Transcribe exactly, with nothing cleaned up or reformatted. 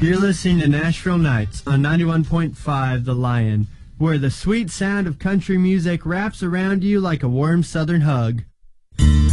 You're listening to Nashville Nights on ninety-one point five The Lion, where the sweet sound of country music wraps around you like a warm southern hug.